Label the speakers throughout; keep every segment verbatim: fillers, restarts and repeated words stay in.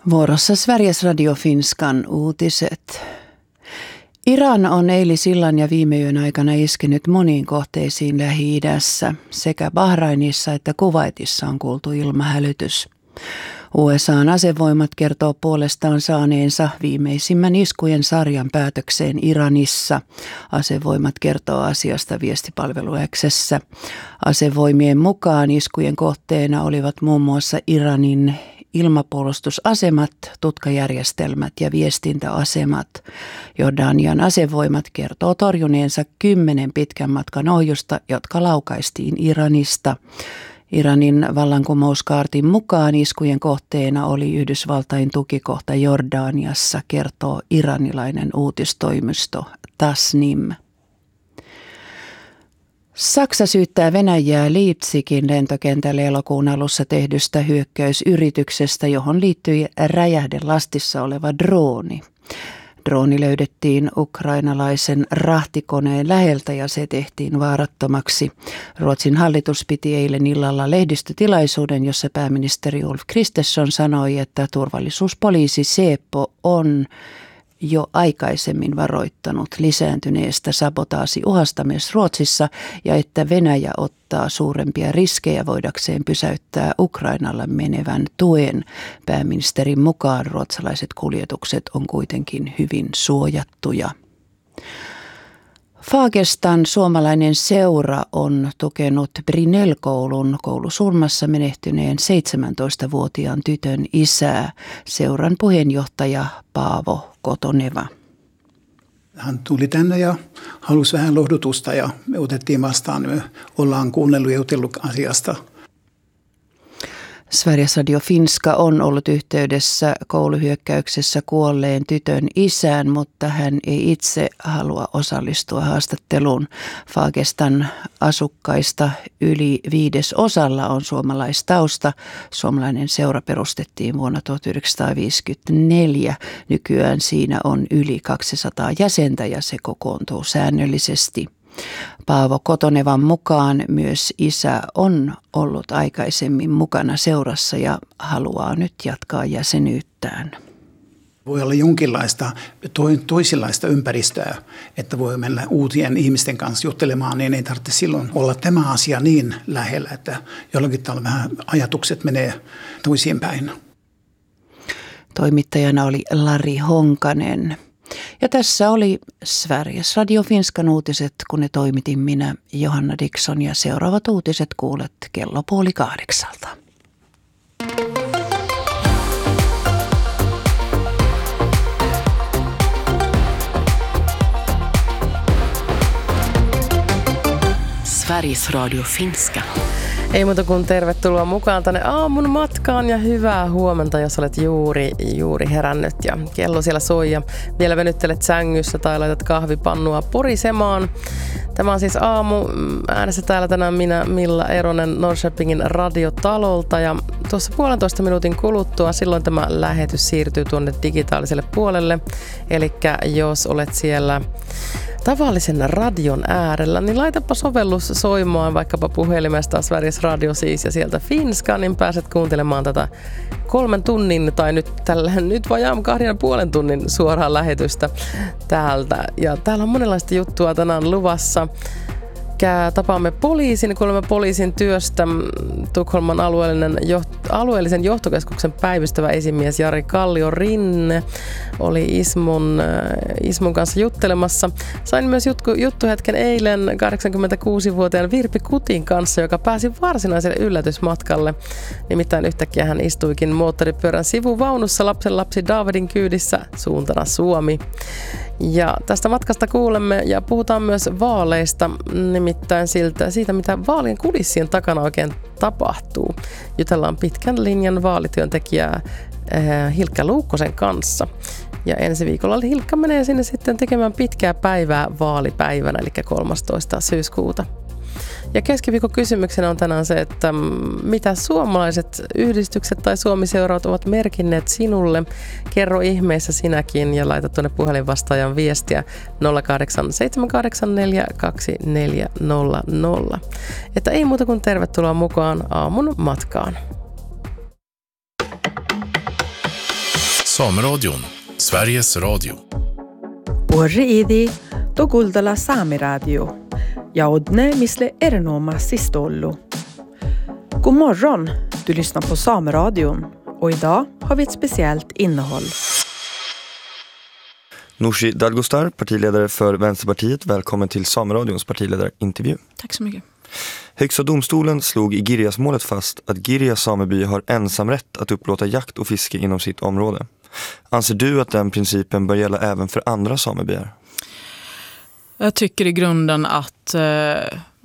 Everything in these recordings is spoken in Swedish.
Speaker 1: Vuorossa Sveriges Radio Finskan uutiset. Iran on eilisillan ja viime yön aikana iskenyt moniin kohteisiin Lähi-idässä. Sekä Bahrainissa että Kuwaitissa on kuultu ilmahälytys. U S A:n asevoimat kertoo puolestaan saaneensa viimeisimmän iskujen sarjan päätökseen Iranissa. Asevoimat kertoo asiasta viestipalvelu X:ssä. Asevoimien mukaan iskujen kohteena olivat muun muassa Iranin ilmapuolustusasemat, tutkajärjestelmät ja viestintäasemat. Jordanian asevoimat kertoo torjuneensa kymmenen pitkän matkan ohjusta, jotka laukaistiin Iranista. Iranin vallankumouskaartin mukaan iskujen kohteena oli Yhdysvaltain tukikohta Jordaniassa, kertoo iranilainen uutistoimisto Tasnim. Saksa syyttää Venäjää Leipzigin lentokentälle elokuun alussa tehdystä hyökkäysyrityksestä, johon liittyi räjähdelastissa oleva drooni. Drooni löydettiin ukrainalaisen rahtikoneen läheltä ja se tehtiin vaarattomaksi. Ruotsin hallitus piti eilen illalla lehdistötilaisuuden, jossa pääministeri Ulf Kristersson sanoi, että turvallisuuspoliisi Säpo on jo aikaisemmin varoittanut lisääntyneestä sabotaasiuhasta myös Ruotsissa ja että Venäjä ottaa suurempia riskejä voidakseen pysäyttää Ukrainalle menevän tuen. Pääministerin mukaan ruotsalaiset kuljetukset on kuitenkin hyvin suojattuja. Fagestan suomalainen seura on tukenut Brinell-koulun koulusurmassa menehtyneen seitsemäntoistavuotiaan tytön isää, seuran puheenjohtaja Paavo Kotoneva.
Speaker 2: Hän tuli tänne ja halusi vähän lohdutusta ja me otettiin vastaan. Me ollaan kuunnellut ja jutellut asiasta.
Speaker 1: Sveriges Radio Finska on ollut yhteydessä kouluhyökkäyksessä kuolleen tytön isään, mutta hän ei itse halua osallistua haastatteluun. Fagestan asukkaista yli viidesosalla on suomalaistausta. Suomalainen seura perustettiin vuonna tuhatyhdeksänsataaviisikymmentäneljä. Nykyään siinä on yli kaksisataa jäsentä ja se kokoontuu säännöllisesti. Paavo Kotonevan mukaan myös isä on ollut aikaisemmin mukana seurassa ja haluaa nyt jatkaa jäsenyyttään.
Speaker 2: Voi olla jonkinlaista toisenlaista ympäristöä, että voi mennä uutien ihmisten kanssa juttelemaan, niin ei tarvitse silloin olla tämä asia niin lähellä, että jollakin tavalla vähän ajatukset menee toisiin päin.
Speaker 1: Toimittajana oli Lari Honkanen. Ja tässä oli Sveriges Radio Finskan uutiset, kun ne toimitin minä, Johanna Dickson, ja seuraavat uutiset kuulet kello puoli kahdeksalta.
Speaker 3: Sveriges Radio Finska.
Speaker 4: Ei muuta kuin tervetuloa mukaan tänne aamun matkaan ja hyvää huomenta, jos olet juuri, juuri herännyt ja kello siellä soi ja vielä venyttelet sängyssä tai laitat kahvipannua porisemaan. Tämä on siis aamu. Äänessä täällä tänään minä, Milla Eronen Norrköpingin radiotalolta ja tuossa puolentoista minuutin kuluttua silloin tämä lähetys siirtyy tuonne digitaaliselle puolelle. Eli jos olet siellä tavallisen radion äärellä, niin laitapa sovellus soimaan vaikkapa puhelimesta Sveriges Radio siis ja sieltä Finska, niin pääset kuuntelemaan tätä kolmen tunnin tai nyt, tällä, nyt vajaan kahden ja puolen tunnin suoraan lähetystä täältä. Ja täällä on monenlaista juttua tänään luvassa. Tapaamme poliisin, kuulemme poliisin työstä. Tukholman alueellinen joht- alueellisen johtokeskuksen päivystävä esimies Jari Kallio-Rinne oli Ismon, äh, Ismon kanssa juttelemassa. Sain myös juttu, juttuhetken eilen kahdeksankymmentäkuusivuotiaan Virpi Kutin kanssa, joka pääsi varsinaiselle yllätysmatkalle. Nimittäin yhtäkkiä hän istuikin moottoripyörän sivuvaunussa lapsenlapsi Davidin kyydissä suuntana Suomi. Ja tästä matkasta kuulemme ja puhutaan myös vaaleista, nimittäin siltä, siitä, mitä vaalien kulissien takana oikein tapahtuu. Jutellaan pitkän linjan vaalityöntekijää äh, Hilkka Luukkosen kanssa. Ja ensi viikolla Hilkka menee sinne sitten tekemään pitkää päivää vaalipäivänä, eli kolmastoista syyskuuta. Ja keskiviikon kysymyksenä on tänään se, että mitä suomalaiset yhdistykset tai Suomi-seuraat ovat merkinneet sinulle. Kerro ihmeessä sinäkin ja laita tuonne puhelinvastaajan viestiä nolla kahdeksan seitsemän kahdeksan neljä kaksi neljä nolla nolla. Että ei muuta kuin tervetuloa mukaan aamun matkaan.
Speaker 5: Sameradion, Sveriges Radio.
Speaker 6: Orri-idi, to kuuldella Saamiradio. Ja odne misle erinoma sistollu. God morgon, du lyssnar på Sameradion. Och idag har vi ett speciellt innehåll.
Speaker 7: Nooshi Dadgostar, partiledare för Vänsterpartiet. Välkommen till Sameradions partiledarintervju.
Speaker 8: Tack så mycket.
Speaker 7: Högsta domstolen slog i Girjas-målet fast att Girjas sameby har ensamrätt att upplåta jakt och fiske inom sitt område. Anser du att den principen bör gälla även för andra samebyar?
Speaker 8: Jag tycker i grunden att eh,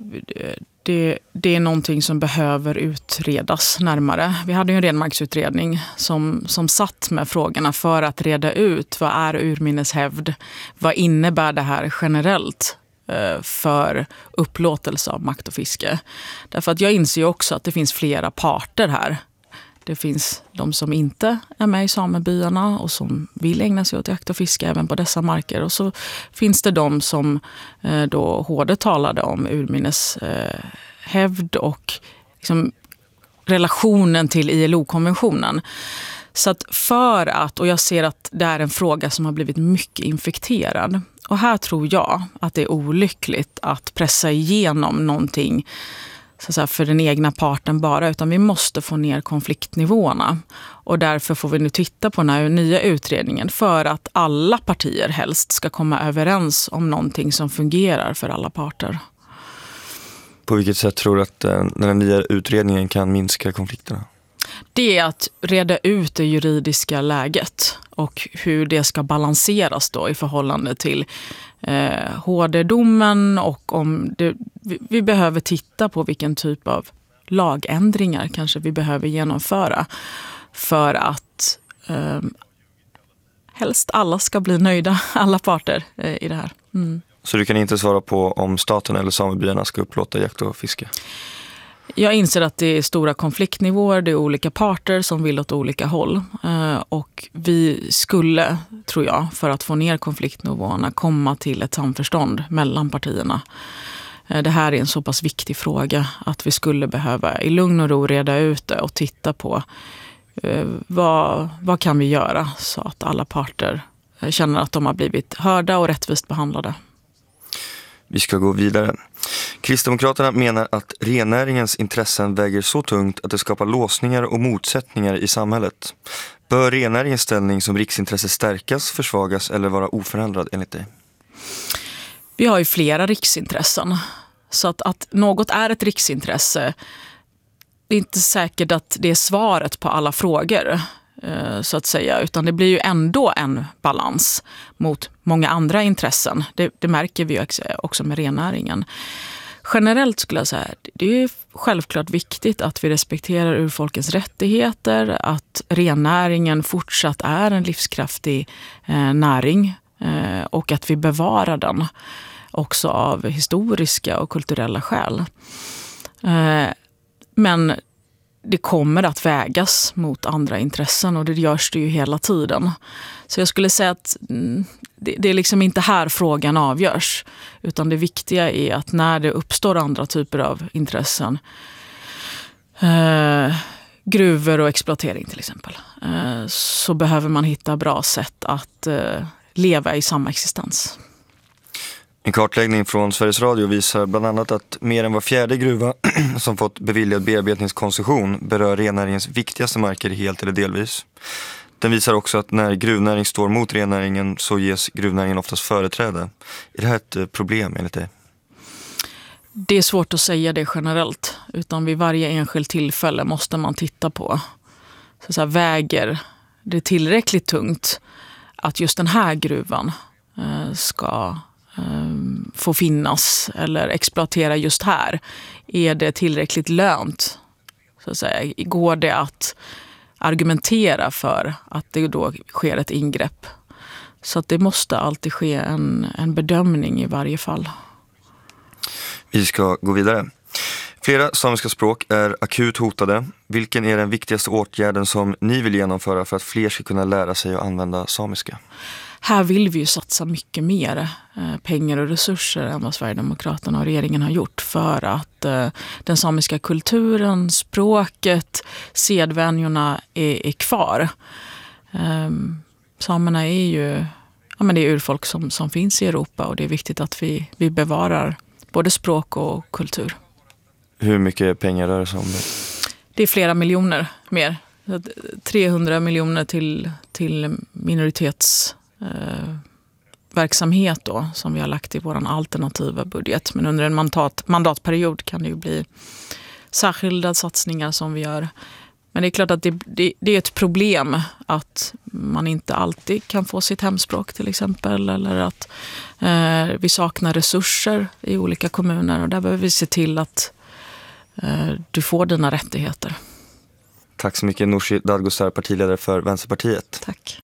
Speaker 8: det, det är någonting som behöver utredas närmare. Vi hade ju en renmarksutredning som, som satt med frågorna för att reda ut vad är urminneshävd, vad innebär det här generellt eh, för upplåtelse av makt och fiske. Därför att jag inser ju också att det finns flera parter här. Det finns de som inte är med i samebyarna och som vill ägna sig åt jakt och fiske även på dessa marker. Och så finns det de som eh, då H D talade om urminneshävd eh, och liksom relationen till I L O-konventionen. Så att för att, och jag ser att det är en fråga som har blivit mycket infekterad. Och här tror jag att det är olyckligt att pressa igenom någonting så att säga, för den egna parten bara, utan vi måste få ner konfliktnivåerna. Och därför får vi nu titta på den här nya utredningen för att alla partier helst ska komma överens om någonting som fungerar för alla parter.
Speaker 7: På vilket sätt tror du att den här nya utredningen kan minska konflikterna?
Speaker 8: Det är att reda ut det juridiska läget och hur det ska balanseras då i förhållande till eh, H D-domen och om det, vi, vi behöver titta på vilken typ av lagändringar kanske vi behöver genomföra för att eh, helst alla ska bli nöjda, alla parter eh, i det här. Mm.
Speaker 7: Så du kan inte svara på om staten eller samebyarna ska upplåta jakt och fiske?
Speaker 8: Jag inser att det är stora konfliktnivåer, det är olika parter som vill åt olika håll. Och vi skulle, tror jag, för att få ner konfliktnivåerna komma till ett samförstånd mellan partierna. Det här är en så pass viktig fråga att vi skulle behöva i lugn och ro reda ut det och titta på vad, vad kan vi göra så att alla parter känner att de har blivit hörda och rättvist behandlade.
Speaker 7: Vi ska gå vidare. Kristdemokraterna menar att rennäringens intressen väger så tungt att det skapar låsningar och motsättningar i samhället. Bör rennäringens ställning som riksintresse stärkas, försvagas eller vara oförändrad enligt dig?
Speaker 8: Vi har ju flera riksintressen. Så att, att något är ett riksintresse, det är inte säkert att det är svaret på alla frågor, så att säga, utan det blir ju ändå en balans mot många andra intressen. Det, det märker vi ju också med rennäringen. Generellt skulle jag säga, det är självklart viktigt att vi respekterar urfolkens rättigheter, att rennäringen fortsatt är en livskraftig eh, näring eh, och att vi bevarar den också av historiska och kulturella skäl. Eh, men det kommer att vägas mot andra intressen och det görs det ju hela tiden. Så jag skulle säga att det, det är liksom inte här frågan avgörs, utan det viktiga är att när det uppstår andra typer av intressen, eh, gruvor och exploatering till exempel, eh, så behöver man hitta bra sätt att eh, leva i samma existens.
Speaker 7: En kartläggning från Sveriges Radio visar bland annat att mer än var fjärde gruva som fått beviljad bearbetningskoncession berör rennäringens viktigaste marker helt eller delvis. Den visar också att när gruvnäring står mot rennäringen så ges gruvnäringen oftast företräde. Är det här ett problem enligt dig?
Speaker 8: Det är svårt att säga det generellt, utan vid varje enskilt tillfälle måste man titta på så att säga, väger det tillräckligt tungt att just den här gruvan eh, ska få finnas eller exploatera just här. Är det tillräckligt lönt? Så att säga, går det att argumentera för att det då sker ett ingrepp? Så att det måste alltid ske en, en bedömning i varje fall.
Speaker 7: Vi ska gå vidare. Flera samiska språk är akut hotade. Vilken är den viktigaste åtgärden som ni vill genomföra för att fler ska kunna lära sig att använda samiska?
Speaker 8: Här vill vi ju satsa mycket mer eh, pengar och resurser än vad Sverigedemokraterna och regeringen har gjort för att eh, den samiska kulturen, språket, sedvänjorna är, är kvar. Eh, samerna är ju ja, men det är urfolk som, som finns i Europa och det är viktigt att vi, vi bevarar både språk och kultur. Hur mycket pengar rör det sig om? Det? Det är flera miljoner mer. trehundra miljoner till, till minoritetsverksamhet då, som vi har lagt i vår alternativa budget. Men under en mandat, mandatperiod kan det ju bli särskilda satsningar som vi gör. Men det är klart att det, det, det är ett problem att man inte alltid kan få sitt hemspråk till exempel. Eller att eh, vi saknar resurser i olika kommuner. Och där behöver vi se till att eh, du får dina rättigheter.
Speaker 7: Tack så mycket Nooshi Dadgostar, partiledare för Vänsterpartiet.
Speaker 8: Tack.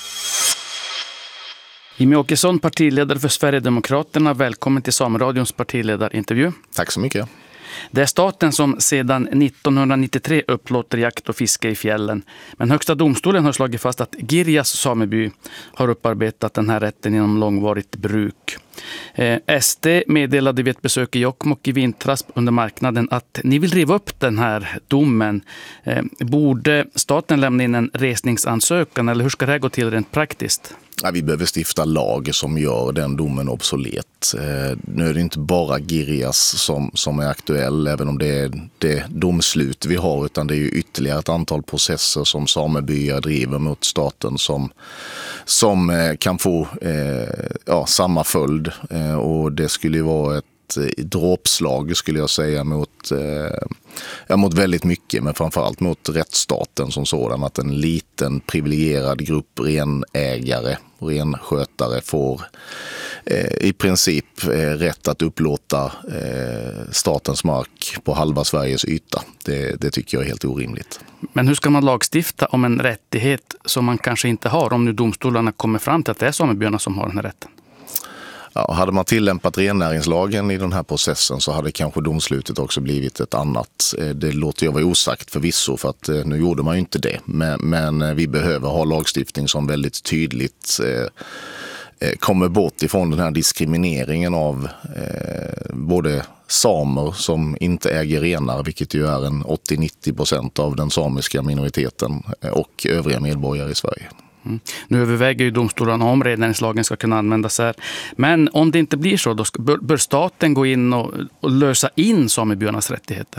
Speaker 9: Jimmie Åkesson, partiledare för Sverigedemokraterna. Välkommen till Sameradions partiledarintervju.
Speaker 10: Tack så mycket.
Speaker 9: Det är staten som sedan nittonhundranittiotre upplåter jakt och fiske i fjällen. Men Högsta domstolen har slagit fast att Girjas sameby har upparbetat den här rätten genom långvarigt bruk. Eh, S D meddelade vid ett besök i Jokkmokk i vintras under marknaden att ni vill riva upp den här domen. Eh, borde staten lämna in en resningsansökan eller hur ska det här gå till rent praktiskt?
Speaker 10: Ja, vi behöver stifta lag som gör den domen obsolet. Eh, nu är det inte bara Girjas som, som är aktuell, även om det är det domslut vi har, utan det är ju ytterligare ett antal processer som samebyar driver mot staten som, som eh, kan få eh, ja, samma följd. Eh, och det skulle ju vara ett dråpslag skulle jag säga mot, eh, ja, mot väldigt mycket, men framförallt mot rättsstaten som sådan, att en liten privilegierad grupp renägare och renskötare får eh, i princip eh, rätt att upplåta eh, statens mark på halva Sveriges yta. Det, det tycker jag är helt orimligt.
Speaker 9: Men hur ska man lagstifta om en rättighet som man kanske inte har om nu domstolarna kommer fram till att det är samebyarna som har den här rätten?
Speaker 10: Ja, hade man tillämpat rennäringslagen i den här processen så hade kanske domslutet också blivit ett annat. Det låter jag vara osagt förvisso, för att nu gjorde man ju inte det. Men, men vi behöver ha lagstiftning som väldigt tydligt eh, kommer bort ifrån den här diskrimineringen av eh, både samer som inte äger renar, vilket ju är en åttio till nittio procent av den samiska minoriteten, och övriga medborgare i Sverige.
Speaker 9: Mm. Nu överväger ju domstolarna om rennäringslagen ska kunna användas här. Men om det inte blir så, då ska, bör, bör staten gå in och, och lösa in samebyarnas rättigheter?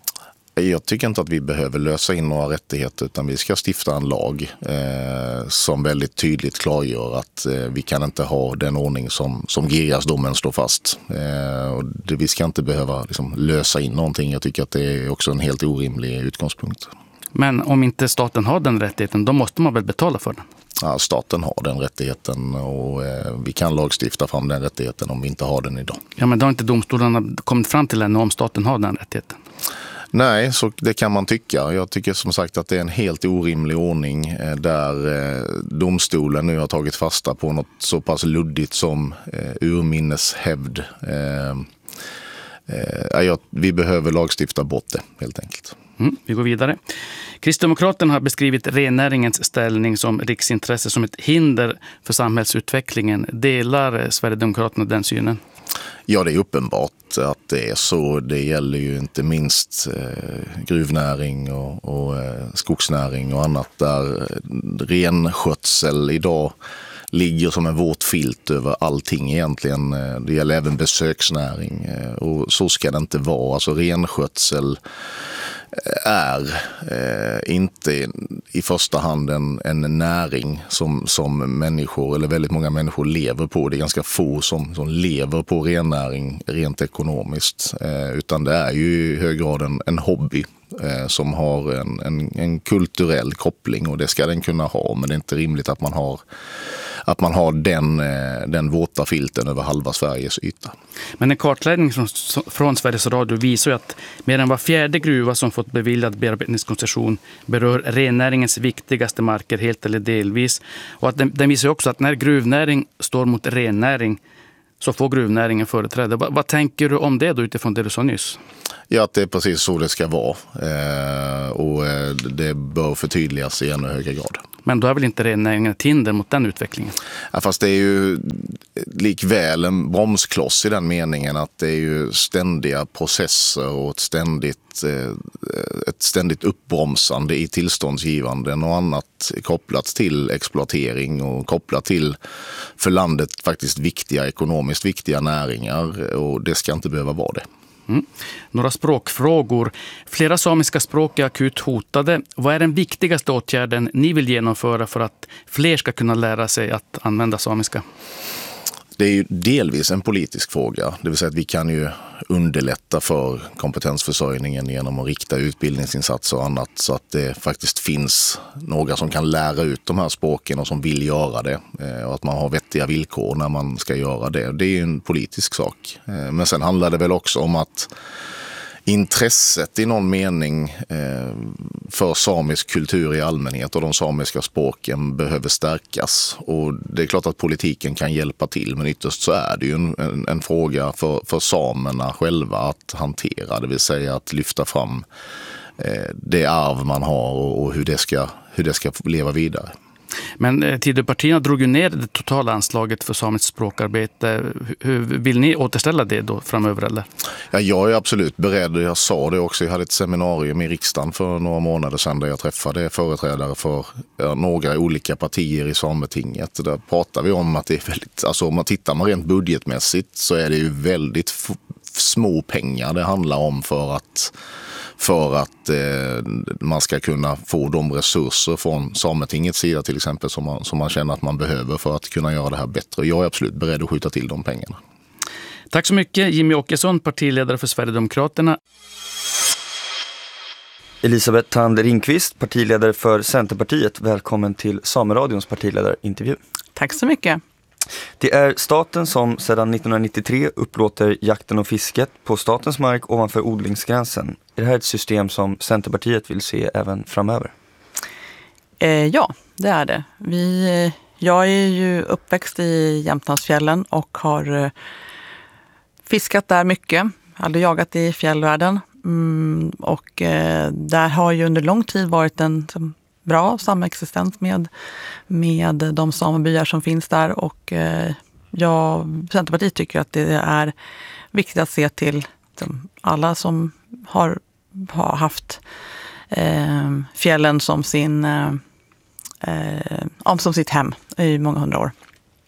Speaker 10: Jag tycker inte att vi behöver lösa in några rättigheter, utan vi ska stifta en lag eh, som väldigt tydligt klargör att eh, vi kan inte ha den ordning som, som Girjasdomen står fast. Eh, och det, vi ska inte behöva liksom, lösa in någonting. Jag tycker att det är också en helt orimlig utgångspunkt.
Speaker 9: Men om inte staten har den rättigheten, då måste man väl betala för den?
Speaker 10: Ja, staten har den rättigheten och eh, vi kan lagstifta fram den rättigheten om vi inte har den idag.
Speaker 9: Ja, men då har inte domstolarna kommit fram till ännu om staten har den rättigheten?
Speaker 10: Nej, så det kan man tycka. Jag tycker som sagt att det är en helt orimlig ordning eh, där eh, domstolen nu har tagit fasta på något så pass luddigt som eh, urminneshävd. Eh, eh, ja, vi behöver lagstifta bort det helt enkelt.
Speaker 9: Mm, vi går vidare. Kristdemokraterna har beskrivit rennäringens ställning som riksintresse som ett hinder för samhällsutvecklingen. Delar Sverigedemokraterna den synen?
Speaker 10: Ja, det är uppenbart att det är så. Det gäller ju inte minst eh, gruvnäring och, och eh, skogsnäring och annat där renskötsel idag ligger som en våt filt över allting egentligen. Det gäller även besöksnäring och så ska det inte vara. Alltså renskötsel är eh, inte i första hand en, en näring som, som människor, eller väldigt många människor lever på. Det är ganska få som, som lever på rennäring rent ekonomiskt. Eh, utan det är ju i hög grad en, en hobby eh, som har en, en, en kulturell koppling, och det ska den kunna ha. Men det är inte rimligt att man har att man har den, den våta filten över halva Sveriges yta.
Speaker 9: Men en kartläggning från, från Sveriges Radio visar ju att mer än var fjärde gruva som fått beviljad bearbetningskoncession berör rennäringens viktigaste marker helt eller delvis. Och att den, den visar också att när gruvnäring står mot rennäring så får gruvnäringen företräde. Vad, vad tänker du om det då utifrån det du sa nyss?
Speaker 10: Ja, att det är precis så det ska vara. Eh, och det bör förtydligas i ännu högre grad.
Speaker 9: Men då är väl inte rennäringen ett hinder mot den utvecklingen?
Speaker 10: Ja, fast det är ju likväl en bromskloss i den meningen att det är ju ständiga processer och ett ständigt, ett ständigt uppbromsande i tillståndsgivanden och annat kopplat till exploatering och kopplat till för landet faktiskt viktiga, ekonomiskt viktiga näringar, och det ska inte behöva vara det.
Speaker 9: Mm. Några språkfrågor. Flera samiska språk är akut hotade. Vad är den viktigaste åtgärden ni vill genomföra för att fler ska kunna lära sig att använda samiska?
Speaker 10: Det är ju delvis en politisk fråga. Det vill säga att vi kan ju underlätta för kompetensförsörjningen genom att rikta utbildningsinsatser och annat så att det faktiskt finns några som kan lära ut de här språken och som vill göra det. Och att man har vettiga villkor när man ska göra det. Det är ju en politisk sak. Men sen handlar det väl också om att intresset i någon mening för samisk kultur i allmänhet och de samiska språken behöver stärkas. Och det är klart att politiken kan hjälpa till, men ytterst så är det ju en, en, en fråga för, för samerna själva att hantera. Det vill säga att lyfta fram eh, det arv man har och, och hur, det ska, hur det ska leva vidare.
Speaker 9: Men Tidöpartierna drog ju ner det totala anslaget för samiskt språkarbete. Hur vill ni återställa det då framöver? Eller?
Speaker 10: Ja, jag är absolut beredd. Jag sa det också. Jag hade ett seminarium i riksdagen för några månader sedan där jag träffade företrädare för ja, några olika partier i Sametinget. Där pratar vi om att det är väldigt, alltså om man tittar man rent budgetmässigt så är det ju väldigt f- små pengar det handlar om för att för att eh, man ska kunna få de resurser från Sametingets sida till exempel som man, som man känner att man behöver för att kunna göra det här bättre. Jag är absolut beredd att skjuta till de pengarna.
Speaker 9: Tack så mycket Jimmy Åkesson, partiledare för Sverigedemokraterna.
Speaker 7: Elisabeth Thand Ringqvist, partiledare för Centerpartiet. Välkommen till Sameradions partiledarintervju.
Speaker 11: Tack så mycket.
Speaker 7: Det är staten som sedan nittonhundranittiotre upplåter jakten och fisket på statens mark ovanför odlingsgränsen. Är det här ett system som Centerpartiet vill se även framöver?
Speaker 11: Eh, ja, det är det. Vi, jag är ju uppväxt i Jämtlandsfjällen och har eh, fiskat där mycket. Aldrig jagat i fjällvärlden. Mm, och eh, där har ju under lång tid varit en som, bra samexistens med, med de samebyar som finns där. Och eh, jag, Centerpartiet tycker att det är viktigt att se till de, alla som har, har haft eh, fjällen som, sin, eh, eh, som sitt hem i många hundra år.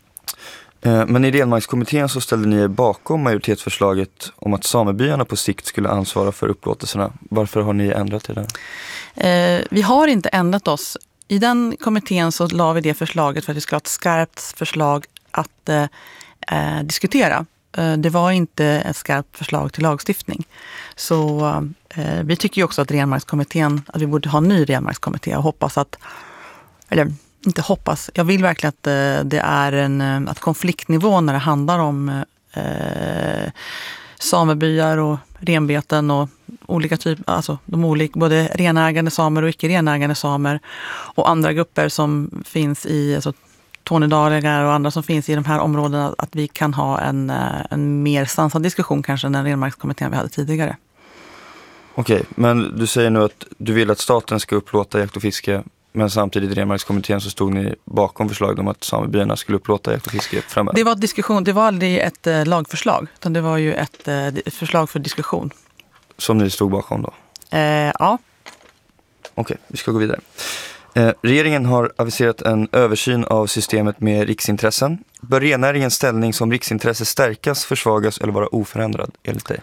Speaker 7: Men i Renmarkskommittén så ställde ni er bakom majoritetsförslaget om att samebyarna på sikt skulle ansvara för upplåtelserna. Varför har ni ändrat det där?
Speaker 11: Eh, vi har inte ändrat oss. I den kommittén så la vi det förslaget för att vi skulle ha ett skarpt förslag att eh, diskutera. Eh, det var inte ett skarpt förslag till lagstiftning. Så eh, vi tycker ju också att Renmarkskommittén, att vi borde ha en ny Renmarkskommitté och hoppas att, eller inte hoppas, jag vill verkligen att eh, det är en att konfliktnivån när det handlar om eh, samebyar och renbeten och olika typer, alltså de olika, både renägande samer och icke-renägande samer och andra grupper som finns i, alltså tornedalingar och andra som finns i de här områdena, att vi kan ha en, en mer sansad diskussion kanske än den Renmarkskommittén vi hade tidigare.
Speaker 7: Okej, men du säger nu att du vill att staten ska upplåta jakt och fiske, men samtidigt i Renmarkskommittén så stod ni bakom förslaget om att samebyarna skulle upplåta jakt och fiske framöver.
Speaker 11: Det var diskussion, det var aldrig ett eh, lagförslag, utan det var ju ett eh, förslag för diskussion.
Speaker 7: Som ni stod bakom då?
Speaker 11: Eh, ja.
Speaker 7: Okej, vi ska gå vidare. Eh, regeringen har aviserat en översyn av systemet med riksintressen. Bör rennäringens ställning som riksintresse stärkas, försvagas eller vara oförändrad enligt dig?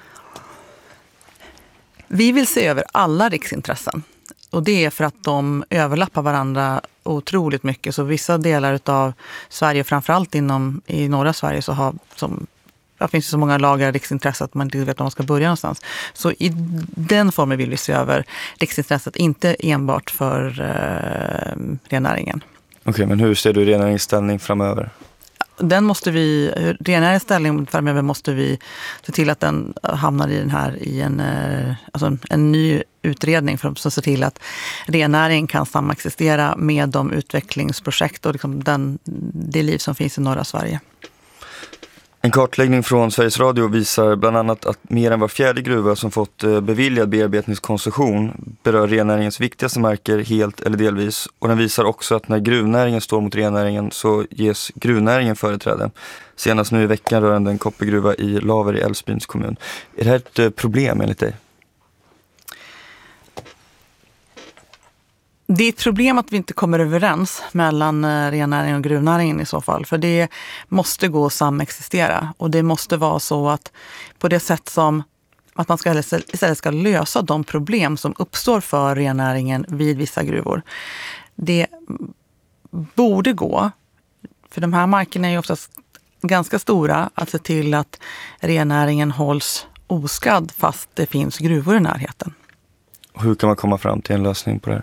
Speaker 11: Vi vill se över alla riksintressen. Och det är för att de överlappar varandra otroligt mycket. Så vissa delar av Sverige, framförallt inom i norra Sverige, så har, som, det finns så många lagar riksintresse att man inte vet var man ska börja någonstans. Så i den formen vill vi se över riksintresset, inte enbart för eh, rennäringen.
Speaker 7: Okej, okay, men hur ser du rennäringens ställning framöver?
Speaker 11: Den måste vi, rennäringens ställning framöver måste vi se till att den hamnar i den här i en, alltså en, en ny utredning för att se till att rennäringen kan samexistera med de utvecklingsprojekt och liksom den, det liv som finns i norra Sverige.
Speaker 7: En kartläggning från Sveriges Radio visar bland annat att mer än var fjärde gruva som fått beviljad bearbetningskoncession berör rennäringens viktigaste marker helt eller delvis. Och den visar också att när gruvnäringen står mot rennäringen så ges gruvnäringen företräde. Senast nu i veckan rörande en koppargruva i Laver i Älvsbyns kommun. Är det här ett problem enligt dig?
Speaker 11: Det är ett problem att vi inte kommer överens mellan rennäringen och gruvnäringen i så fall. För det måste gå att samexistera. Och det måste vara så att på det sätt som att man ska istället ska lösa de problem som uppstår för rennäringen vid vissa gruvor. Det borde gå, för de här markerna är ju oftast ganska stora, att se till att rennäringen hålls oskadd fast det finns gruvor i närheten.
Speaker 7: Hur kan man komma fram till en lösning på det här?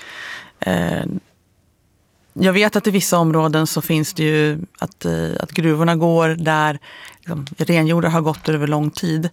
Speaker 11: Jag vet att i vissa områden så finns det ju att, att gruvorna går där liksom, renjordar har gått över lång tid.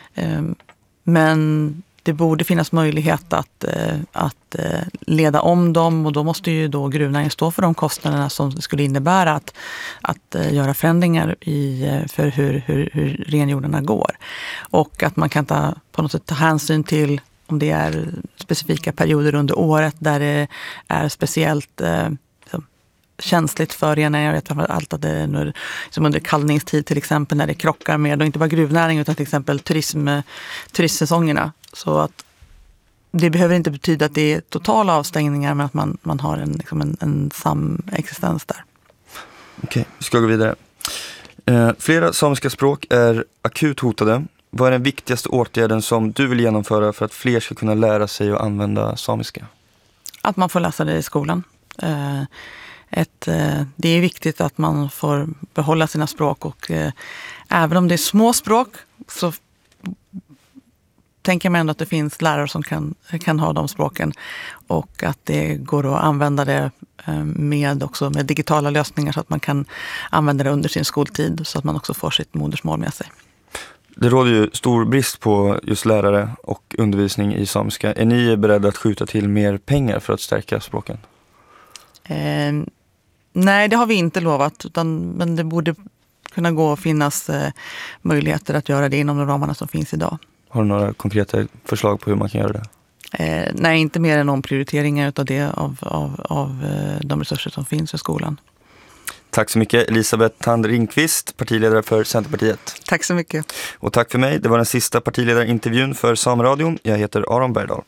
Speaker 11: Men det borde finnas möjlighet att, att leda om dem, och då måste ju då gruvnäringen stå för de kostnaderna som det skulle innebära att, att göra förändringar i, för hur, hur, hur renjordarna går. Och att man kan ta, på något sätt ta hänsyn till om det är specifika perioder under året där det är speciellt eh, känsligt för rennäringen. Jag vet framförallt att det är under, som under kallningstid till exempel, när det krockar med, och inte bara gruvnäring utan till exempel turism, turismsäsongerna. Så att det behöver inte betyda att det är totala avstängningar, men att man, man har en, liksom en, en samexistens där.
Speaker 7: Okej, vi ska gå vidare. Eh, flera samiska språk är akut hotade. Vad är den viktigaste åtgärden som du vill genomföra för att fler ska kunna lära sig att använda samiska?
Speaker 11: Att man får läsa det i skolan. Ett, det är viktigt att man får behålla sina språk, och även om det är små språk så tänker man ändå att det finns lärare som kan, kan ha de språken, och att det går att använda det med, också med digitala lösningar så att man kan använda det under sin skoltid, så att man också får sitt modersmål med sig.
Speaker 7: Det råder ju stor brist på just lärare och undervisning i samiska. Är ni beredda att skjuta till mer pengar för att stärka språken?
Speaker 11: Eh, nej, det har vi inte lovat. Utan, men det borde kunna gå att finnas eh, möjligheter att göra det inom de ramarna som finns idag.
Speaker 7: Har du några konkreta förslag på hur man kan göra det?
Speaker 11: Eh, nej, inte mer än omprioriteringar av, det, av, av, av eh, de resurser som finns i skolan.
Speaker 7: Tack så mycket, Elisabeth Thand Ringqvist, partiledare för Centerpartiet.
Speaker 11: Tack så mycket.
Speaker 7: Och tack för mig. Det var den sista partiledarintervjun för Sameradion. Jag heter Aron Bergdahl.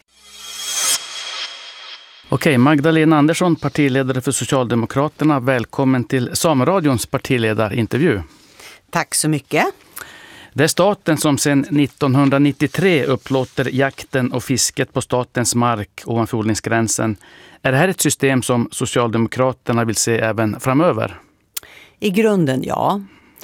Speaker 9: Okej, Magdalena Andersson, partiledare för Socialdemokraterna. Välkommen till Sameradions partiledarintervju.
Speaker 12: Tack så mycket.
Speaker 9: Det är staten som sedan nittonhundranittiotre upplåter jakten och fisket på statens mark ovanför odlingsgränsen. Är det här ett system som Socialdemokraterna vill se även framöver?
Speaker 12: I grunden, ja.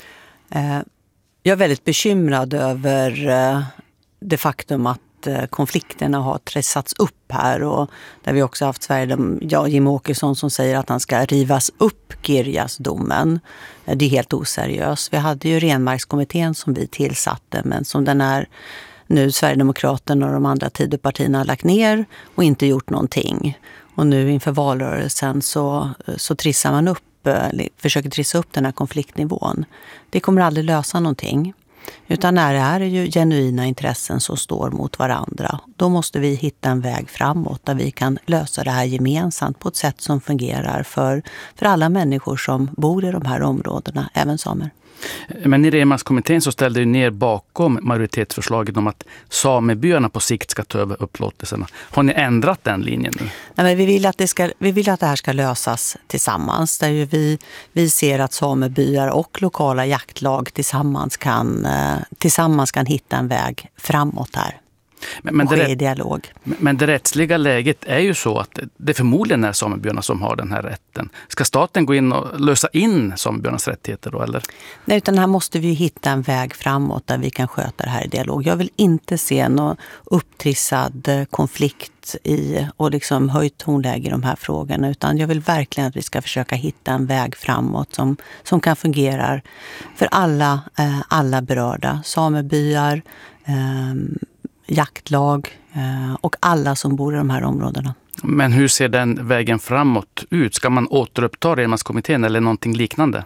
Speaker 12: Jag är väldigt bekymrad över det faktum att konflikterna har trissats upp här, och där vi också haft Sverige, ja, Jim Åkesson som säger att han ska rivas upp Girjas-domen. Det är helt oseriöst. Vi hade ju renmarkskommittén som vi tillsatte, men som den är nu Sverigedemokraterna och de andra Tidöpartierna har lagt ner och inte gjort någonting. Och nu inför valrörelsen så, så trissar man upp, försöker trissa upp den här konfliktnivån. Det kommer aldrig lösa någonting. Utan när det här är ju genuina intressen som står mot varandra. Då måste vi hitta en väg framåt där vi kan lösa det här gemensamt på ett sätt som fungerar för, för alla människor som bor i de här områdena, även samer.
Speaker 9: Men i renmarkskommittén så ställde ju ner bakom majoritetsförslaget om att samebyarna på sikt ska ta över upplåtelserna. Har ni ändrat den linjen nu?
Speaker 12: Nej, men vi vill att det ska, vi vill att det här ska lösas tillsammans. Där ju vi, vi ser att samebyar och lokala jaktlag tillsammans kan, tillsammans kan hitta en väg framåt här.
Speaker 9: Men, men,
Speaker 12: det,
Speaker 9: det,
Speaker 12: dialog.
Speaker 9: men det rättsliga läget är ju så att det förmodligen är samebyarna som har den här rätten. Ska staten gå in och lösa in samebyarnas rättigheter då, eller?
Speaker 12: Nej, utan här måste vi hitta en väg framåt där vi kan sköta det här i dialog. Jag vill inte se någon upptrissad konflikt i och liksom höjt tonläge i de här frågorna, utan jag vill verkligen att vi ska försöka hitta en väg framåt som, som kan fungera för alla, eh, alla berörda. Samebyar, eh, jaktlag eh, och alla som bor i de här områdena.
Speaker 9: Men hur ser den vägen framåt ut? Ska man återuppta renmarkskommittén eller någonting liknande?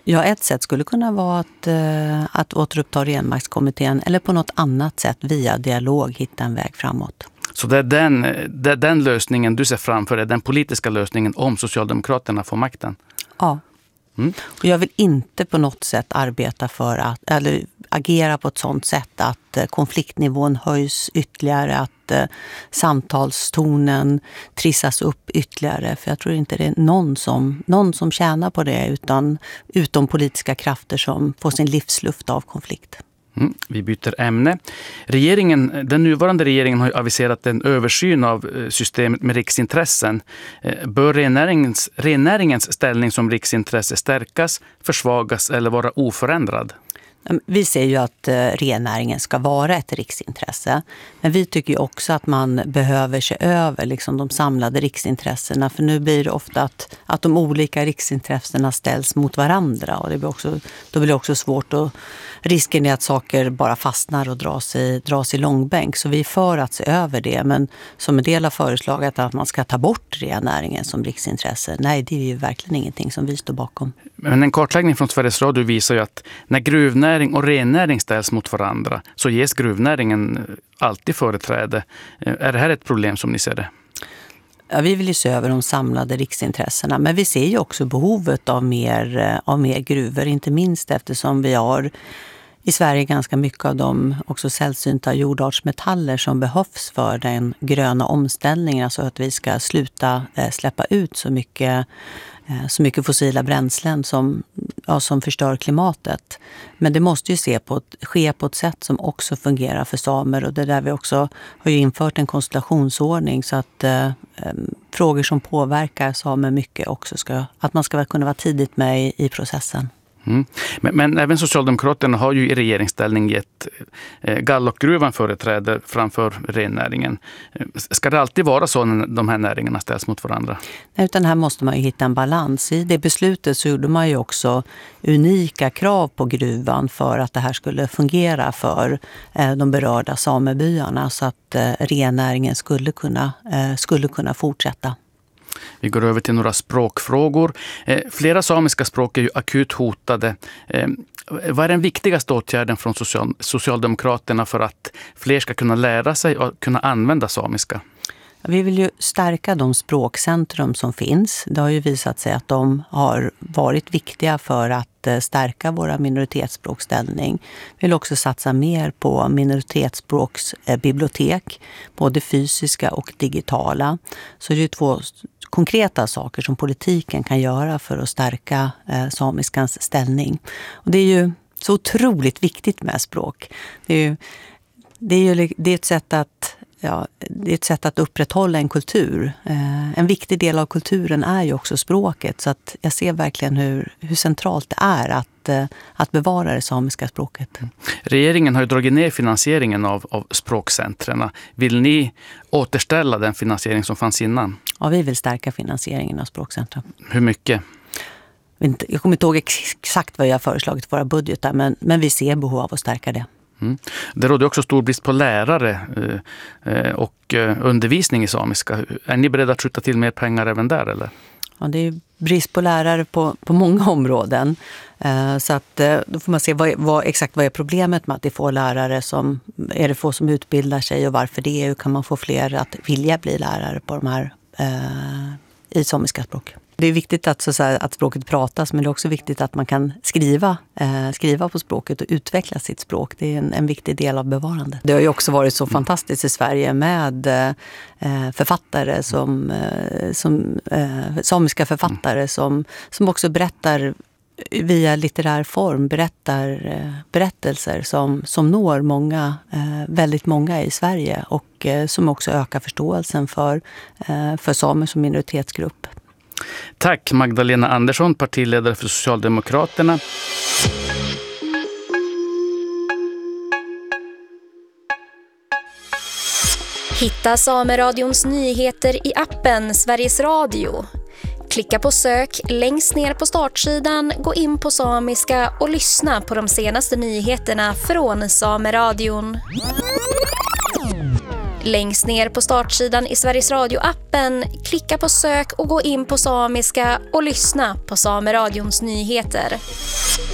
Speaker 12: Ja, ett sätt skulle kunna vara att, att återuppta renmarkskommittén eller på något annat sätt via dialog hitta en väg framåt.
Speaker 9: Så det är den, det är den lösningen du ser framför dig, den politiska lösningen om Socialdemokraterna får makten?
Speaker 12: Ja. Mm. Och jag vill inte på något sätt arbeta för att, eller agera på ett sådant sätt att konfliktnivån höjs ytterligare, att eh, samtalstonen trissas upp ytterligare. För jag tror inte det är någon som, någon som tjänar på det utan, utom politiska krafter som får sin livsluft av konflikt.
Speaker 9: Mm, vi byter ämne. Regeringen, den nuvarande regeringen har ju aviserat en översyn av systemet med riksintressen. Bör rennäringens, rennäringens ställning som riksintresse stärkas, försvagas eller vara oförändrad?
Speaker 12: Vi ser ju att rennäringen ska vara ett riksintresse. Men vi tycker ju också att man behöver se över liksom de samlade riksintressena. För nu blir det ofta att, att de olika riksintressena ställs mot varandra. Och det blir också, då blir det också svårt att risken är att saker bara fastnar och dras i, dras i långbänk. Så vi är för att se över det. Men som en del av förslaget att man ska ta bort rennäringen som riksintresse. Nej, det är ju verkligen ingenting som vi står bakom.
Speaker 9: Men en kartläggning från Sveriges Radio visar ju att när gruvnäring och rennäring ställs mot varandra så ges gruvnäringen alltid företräde. Är det här ett problem som ni ser det?
Speaker 12: Ja, vi vill ju se över de samlade riksintressena, men vi ser ju också behovet av mer, av mer gruvor, inte minst eftersom vi har i Sverige ganska mycket av de också sällsynta jordartsmetaller som behövs för den gröna omställningen, alltså att vi ska sluta släppa ut så mycket så mycket fossila bränslen som, ja, som förstör klimatet. Men det måste ju se på ett, ske på ett sätt som också fungerar för samer. Och det är där vi också har ju infört en konstellationsordning så att eh, frågor som påverkar samer mycket också ska, att man ska kunna vara tidigt med i, i processen.
Speaker 9: Mm. Men, men även Socialdemokraterna har ju i regeringsställning gett eh, Gallokgruvan företräde framför rennäringen. Ska det alltid vara så när de här näringarna ställs mot varandra?
Speaker 12: Nej, utan här måste man ju hitta en balans. I det beslutet så gjorde man ju också unika krav på gruvan för att det här skulle fungera för eh, de berörda samebyarna så att eh, rennäringen skulle kunna, eh, skulle kunna fortsätta.
Speaker 9: Vi går över till några språkfrågor. Eh, flera samiska språk är ju akut hotade. Eh, vad är den viktigaste åtgärden från social, Socialdemokraterna för att fler ska kunna lära sig och kunna använda samiska?
Speaker 12: Vi vill ju stärka de språkcentrum som finns. Det har ju visat sig att de har varit viktiga för att stärka våra minoritetsspråkställning. Vi vill också satsa mer på minoritetsspråksbibliotek, både fysiska och digitala. Så det är två konkreta saker som politiken kan göra för att stärka eh, samiskans ställning. Och det är ju så otroligt viktigt med språk. Det är ju, det är ju det är ett sätt att Ja, det är ett sätt att upprätthålla en kultur. Eh, en viktig del av kulturen är ju också språket. Så att jag ser verkligen hur, hur centralt det är att, eh, att bevara det samiska språket.
Speaker 9: Regeringen har ju dragit ner finansieringen av, av språkcentrarna. Vill ni återställa den finansiering som fanns innan?
Speaker 12: Ja, vi vill stärka finansieringen av språkcentra.
Speaker 9: Hur mycket?
Speaker 12: Jag kommer inte ihåg exakt vad jag har föreslagit för våra budgetar, men, men vi ser behov av att stärka det.
Speaker 9: Mm. Det råder också stor brist på lärare eh, och eh, undervisning i samiska. Är ni beredda att skjuta till mer pengar även där, eller?
Speaker 12: Ja, det är brist på lärare på, på många områden. Eh, så att, eh, då får man se vad, vad, exakt vad är problemet med att det är få lärare som, är det få som utbildar sig och varför det är. Hur kan man få fler att vilja bli lärare på de här eh, i samiska språk? Det är viktigt att, så att, säga, att språket pratas, men det är också viktigt att man kan skriva, eh, skriva på språket och utveckla sitt språk. Det är en, en viktig del av bevarandet. Det har ju också varit så mm. fantastiskt i Sverige med eh, författare som, eh, som eh, samiska författare som, som också berättar via litterär form, berättar eh, berättelser som, som når många, eh, väldigt många i Sverige och eh, som också ökar förståelsen för, eh, för samer som minoritetsgrupp.
Speaker 9: Tack Magdalena Andersson, partiledare för Socialdemokraterna.
Speaker 13: Hitta Sameradions nyheter i appen Sveriges Radio. Klicka på sök längst ner på startsidan, gå in på samiska och lyssna på de senaste nyheterna från Sameradion. Längst ner på startsidan i Sveriges Radio-appen, klicka på sök och gå in på samiska och lyssna på Sameradions nyheter.